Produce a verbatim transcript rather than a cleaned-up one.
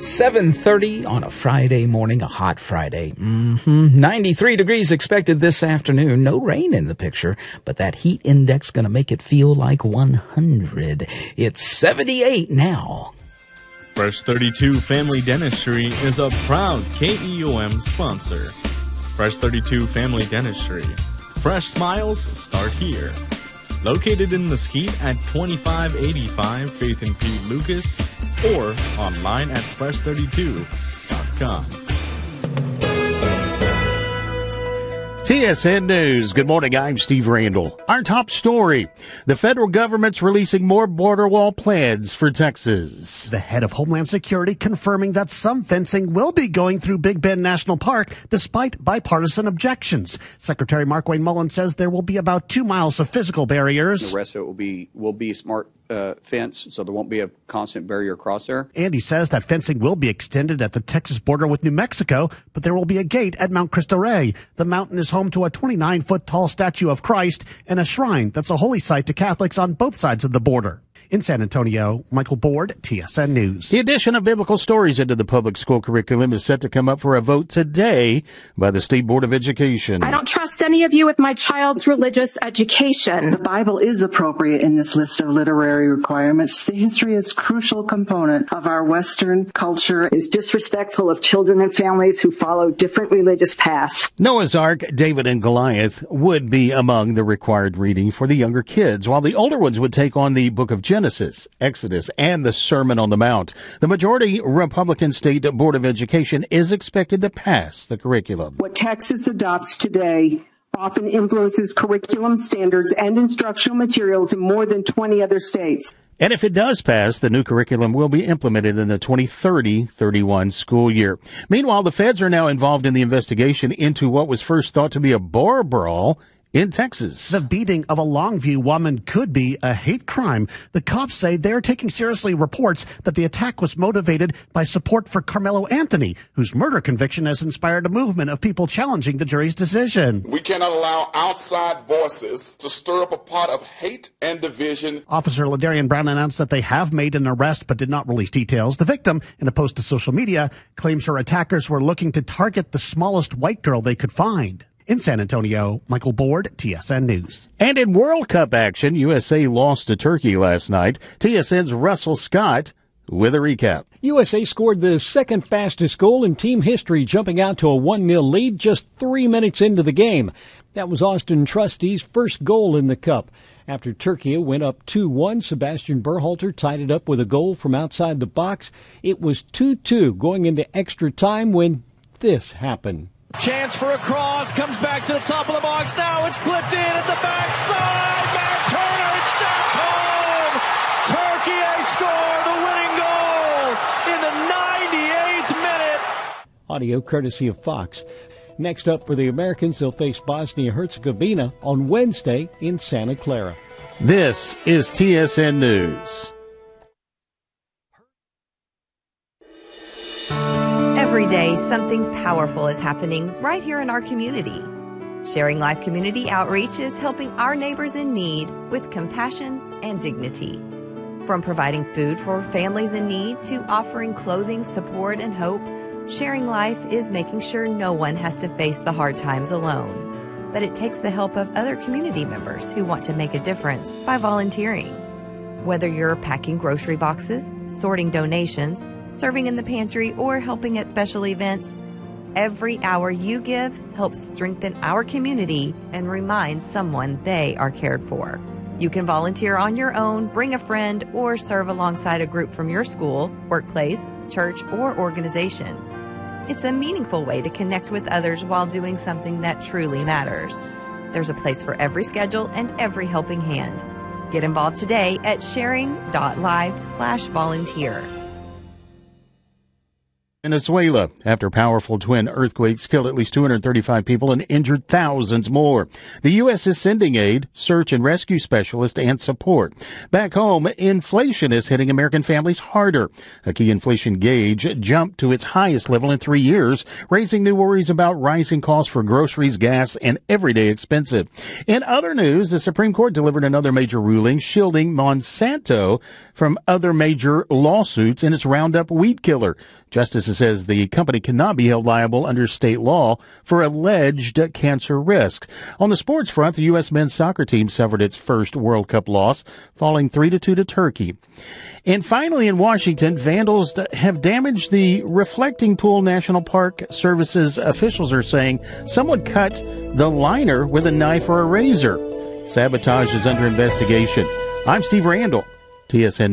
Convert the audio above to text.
seven thirty on a Friday morning, a hot Friday. Mm-hmm. ninety-three degrees expected this afternoon. No rain in the picture, but that heat index going to make it feel like one hundred. It's seventy-eight now. Fresh thirty-two Family Dentistry is a proud K E O M sponsor. Fresh thirty-two Family Dentistry. Fresh smiles start here. Located in Mesquite at twenty-five eighty-five Faith and Pete Lucas, or online at fresh thirty-two dot com. T S N News. Good morning. I'm Steve Randall. Our top story. The federal government's releasing more border wall plans for Texas. The head of Homeland Security confirming that some fencing will be going through Big Bend National Park despite bipartisan objections. Secretary Markwayne Mullin says there will be about two miles of physical barriers. The rest of it will be will be smart uh, fence, so there won't be a constant barrier across there. And he says that fencing will be extended at the Texas border with New Mexico, but there will be a gate at Mount Cristo Rey. The mountain is home to a twenty-nine foot tall statue of Christ and a shrine that's a holy site to Catholics on both sides of the border. In San Antonio, Michael Board, T S N News. The addition of biblical stories into the public school curriculum is set to come up for a vote today by the State Board of Education. I don't trust any of you with my child's religious education. The Bible is appropriate in this list of literary requirements. The history is a crucial component of our Western culture. Is disrespectful of children and families who follow different religious paths. Noah's Ark, David and Goliath would be among the required reading for the younger kids, while the older ones would take on the book of Genesis. Genesis, Exodus, and the Sermon on the Mount. The majority Republican State Board of Education is expected to pass the curriculum. What Texas adopts today often influences curriculum standards and instructional materials in more than twenty other states. And if it does pass, the new curriculum will be implemented in the twenty thirty thirty-one school year. Meanwhile, the feds are now involved in the investigation into what was first thought to be a bar brawl in Texas. The beating of a Longview woman could be a hate crime. The cops say they're taking seriously reports that the attack was motivated by support for Carmelo Anthony, whose murder conviction has inspired a movement of people challenging the jury's decision. We cannot allow outside voices to stir up a pot of hate and division. Officer Ladarian Brown announced that they have made an arrest but did not release details. The victim, in a post to social media, claims her attackers were looking to target the smallest white girl they could find. In San Antonio, Michael Board, T S N News. And in World Cup action, U S A lost to Turkey last night. T S N's Russell Scott with a recap. U S A scored the second fastest goal in team history, jumping out to a one nil lead just three minutes into the game. That was Austin Trusty's first goal in the Cup. After Turkey went up two one, Sebastian Berhalter tied it up with a goal from outside the box. It was two two going into extra time when this happened. Chance for a cross, comes back to the top of the box. Now it's clipped in at the backside. Matt Turner, it's stacked home. Turkey score the winning goal in the ninety-eighth minute. Audio courtesy of Fox. Next up for the Americans, they'll face Bosnia-Herzegovina on Wednesday in Santa Clara. This is T S N News. Every day, something powerful is happening right here in our community. Sharing Life Community Outreach is helping our neighbors in need with compassion and dignity. From providing food for families in need to offering clothing, support, and hope, Sharing Life is making sure no one has to face the hard times alone. But it takes the help of other community members who want to make a difference by volunteering. Whether you're packing grocery boxes, sorting donations, serving in the pantry, or helping at special events, every hour you give helps strengthen our community and reminds someone they are cared for. You can volunteer on your own, bring a friend, or serve alongside a group from your school, workplace, church, or organization. It's a meaningful way to connect with others while doing something that truly matters. There's a place for every schedule and every helping hand. Get involved today at sharing.live slash volunteer. Venezuela, after powerful twin earthquakes killed at least two hundred thirty-five people and injured thousands more. The U S is sending aid, search and rescue specialists, and support. Back home, inflation is hitting American families harder. A key inflation gauge jumped to its highest level in three years, raising new worries about rising costs for groceries, gas, and everyday expenses. In other news, the Supreme Court delivered another major ruling shielding Monsanto from other major lawsuits in its Roundup weed killer. Justice says the company cannot be held liable under state law for alleged cancer risk. On the sports front, the U S men's soccer team suffered its first World Cup loss, falling three to two to Turkey. And finally, in Washington, vandals have damaged the Reflecting Pool National Park Services. Officials are saying someone cut the liner with a knife or a razor. Sabotage is under investigation. I'm Steve Randall, T S N.